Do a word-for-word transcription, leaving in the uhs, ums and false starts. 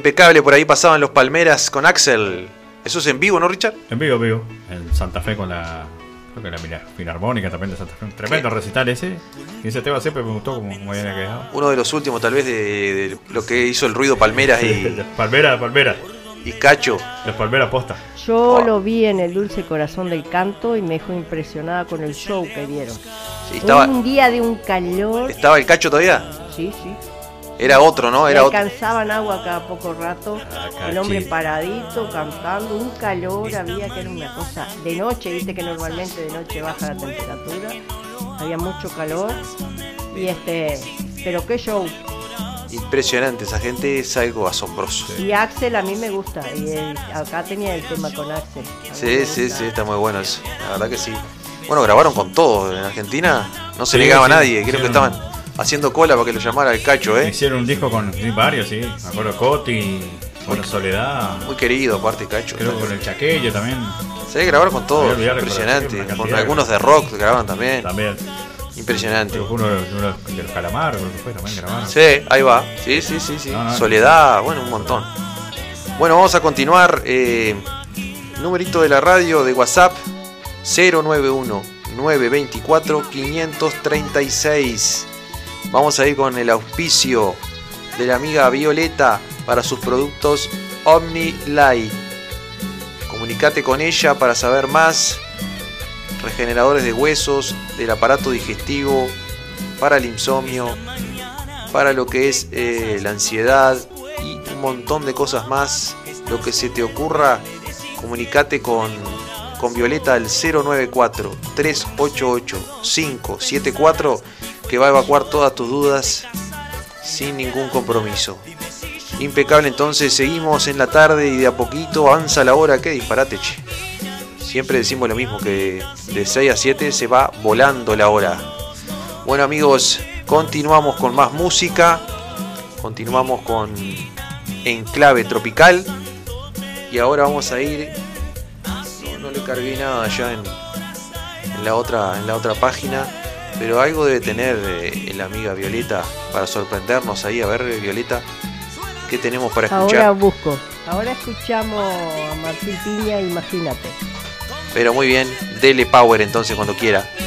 impecable, por ahí pasaban los Palmeras con Axel. Eso es en vivo, ¿no, Richard? En vivo, vivo. En Santa Fe con la... Creo que la Filarmónica también de Santa Fe. Tremendo ¿Qué? Recital ese. Y ese tema siempre me gustó como, como había quedado. Uno de los últimos, tal vez, de, de lo que hizo el ruido Palmeras y... Palmera, Palmera. Y Cacho. Las Palmeras posta. Yo oh. lo vi en el Dulce Corazón del Canto y me dejó impresionada con el show que dieron. Sí, estaba, un día de un calor. ¿Estaba el Cacho todavía? Sí, sí. Era otro, ¿no? Era Le otro. alcanzaban agua cada poco rato. Ah, el hombre paradito, cantando. Un calor había que era una cosa. De noche, viste que normalmente de noche baja la temperatura. Había mucho calor. Y este... Pero qué show. Impresionante, esa gente es algo asombroso. Y Axel a mí me gusta. Y el, acá tenía el tema con Axel. Sí, sí, sí, está muy bueno eso. La verdad que sí. Bueno, grabaron con todo. En Argentina no se sí, negaba sí, a nadie. Creo hicieron, que estaban haciendo cola para que lo llamara el Cacho, ¿eh? Hicieron un disco con sí, varios, sí. Me acuerdo Coti, bueno, Soledad. Muy querido, aparte Cacho. Creo con el Chaqueño también. Sí, grabaron con todo. Impresionante. Con algunos de rock grabaron también. También. Impresionante. Uno, uno de los Calamar, creo que fue, también grabaron. Sí, ahí va. Sí, sí, sí, sí. No, no, Soledad, bueno, un montón. Bueno, vamos a continuar. Eh, numerito de la radio de WhatsApp cero nueve uno, nueve dos cuatro, cinco tres seis. Vamos a ir con el auspicio de la amiga Violeta para sus productos Omni Light. Comunicate con ella para saber más. Regeneradores de huesos, del aparato digestivo, para el insomnio, para lo que es eh, la ansiedad y un montón de cosas más. Lo que se te ocurra, comunicate con, con Violeta al cero nueve cuatro, tres ocho ocho, cinco siete cuatro, que va a evacuar todas tus dudas sin ningún compromiso. Impecable, entonces seguimos en la tarde y de a poquito avanza la hora. Qué disparate, che. Siempre decimos lo mismo, que de seis a siete se va volando la hora. Bueno, amigos, continuamos con más música. Continuamos con Enclave Tropical. Y ahora vamos a ir... No, no le cargué nada ya en, en, la otra, en la otra página. Pero algo debe tener eh, la amiga Violeta para sorprendernos ahí. A ver, Violeta, ¿qué tenemos para escuchar? Ahora busco. Ahora escuchamos a Martín Piña, Imagínate. Pero muy bien, dele power entonces cuando quiera.